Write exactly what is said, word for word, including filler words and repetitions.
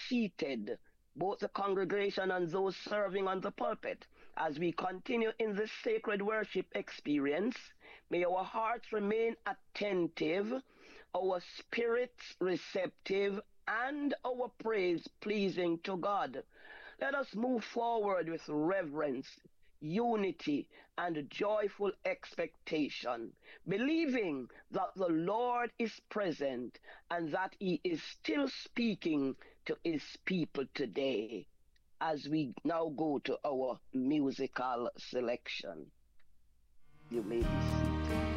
seated, both the congregation and those serving on the pulpit, as we continue in this sacred worship experience, may our hearts remain attentive, our spirits receptive, and our praise pleasing to God. Let us move forward with reverence, unity, and joyful expectation, believing that the Lord is present and that He is still speaking to His people today. As we now go to our musical selection, you may be seated.